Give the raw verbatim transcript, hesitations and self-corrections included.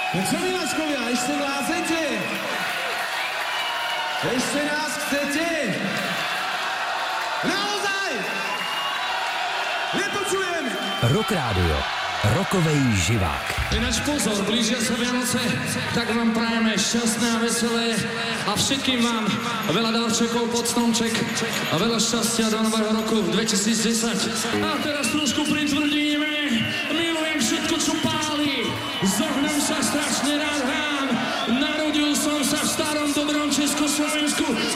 No co Miláčkovia, ešte vládzete? Ešte nás chcete? Naozaj? Nepočujem! Rock Rádio. Rokovej živák. Ináč pozor, blížia sa Vianoce, tak vám prajeme šťastné a veselé a všetkým vám veľa darčekov pod stromček a veľa šťastia do nového roku dvetisícdesať. A teraz trošku pritvrdíme, milujem všetko, čo páli, zohnam sa strašne rád hrám, narodil som sa v starom dobrom Československu,